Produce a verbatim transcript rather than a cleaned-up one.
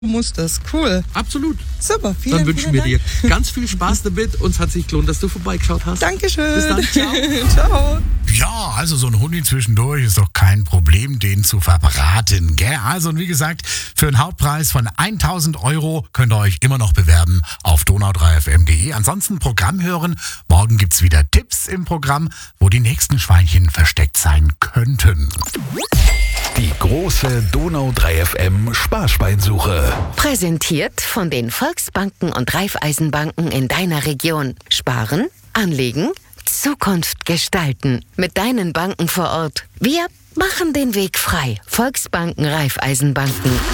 Muss das. Cool. Absolut. Super, vielen, Dann wünschen vielen wir Dank. dir ganz viel Spaß damit. Uns hat sich gelohnt, dass du vorbeigeschaut hast. Dankeschön. Bis dann. Ciao. Ciao. Ja, also so ein Hundi zwischendurch ist doch kein Problem, den zu verbraten, gell? Also und wie gesagt, für einen Hauptpreis von tausend Euro könnt ihr euch immer noch bewerben auf donau drei f m punkt de. Ansonsten Programm hören. Morgen gibt's wieder Tipps im Programm, wo die nächsten Schweinchen versteckt sein könnten. Die große Donau drei F M Sparschweinsuche. Präsentiert von den Volksbanken und Raiffeisenbanken in deiner Region. Sparen, anlegen, Zukunft gestalten. Mit deinen Banken vor Ort. Wir machen den Weg frei. Volksbanken, Raiffeisenbanken.